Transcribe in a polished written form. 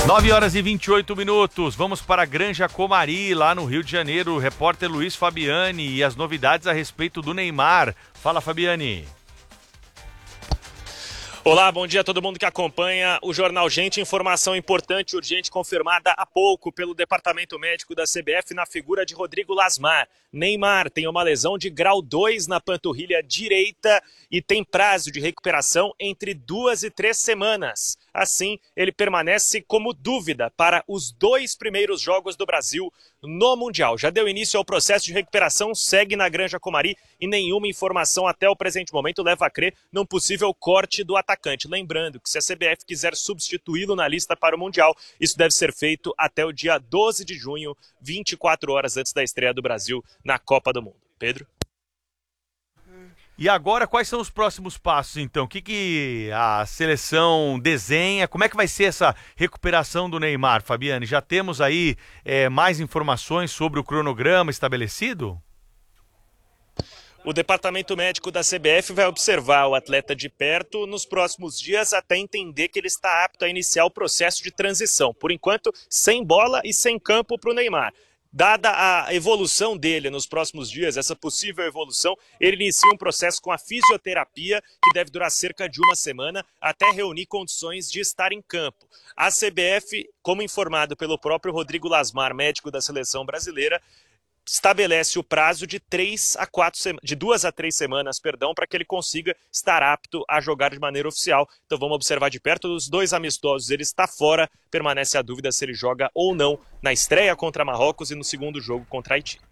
9h28. Vamos para a Granja Comari, lá no Rio de Janeiro. O repórter Luiz Fabiani e as novidades a respeito do Neymar. Fala, Fabiani. Olá, bom dia a todo mundo que acompanha o Jornal Gente. Informação importante, urgente, confirmada há pouco pelo Departamento Médico da CBF na figura de Rodrigo Lasmar. Neymar tem uma lesão de grau 2 na panturrilha direita e tem prazo de recuperação entre 2 e 3 semanas. Assim, ele permanece como dúvida para os 2 primeiros jogos do Brasil no Mundial. Já deu início ao processo de recuperação, segue na Granja Comari e nenhuma informação até o presente momento leva a crer num possível corte do atacante. Lembrando que se a CBF quiser substituí-lo na lista para o Mundial, isso deve ser feito até o dia 12 de junho, 24 horas antes da estreia do Brasil na Copa do Mundo. Pedro? E agora, quais são os próximos passos, então? O que a seleção desenha? Como é que vai ser essa recuperação do Neymar, Fabiane? Já temos aí mais informações sobre o cronograma estabelecido? O Departamento Médico da CBF vai observar o atleta de perto nos próximos dias até entender que ele está apto a iniciar o processo de transição. Por enquanto, sem bola e sem campo para o Neymar. Dada a evolução dele nos próximos dias, essa possível evolução, ele inicia um processo com a fisioterapia que deve durar cerca de 1 semana até reunir condições de estar em campo. A CBF, como informado pelo próprio Rodrigo Lasmar, médico da seleção brasileira, estabelece o prazo de 2 a 3 semanas, para que ele consiga estar apto a jogar de maneira oficial. Então vamos observar de perto os 2 amistosos. Ele está fora, permanece a dúvida se ele joga ou não na estreia contra Marrocos e no segundo jogo contra Haiti.